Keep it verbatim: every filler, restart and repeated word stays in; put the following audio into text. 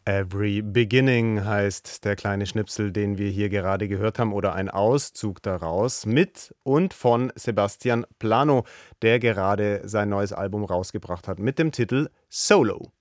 Every Beginning heißt der kleine Schnipsel, den wir hier gerade gehört haben, oder ein Auszug daraus mit und von Sebastian Plano, der gerade sein neues Album rausgebracht hat mit dem Titel Solo.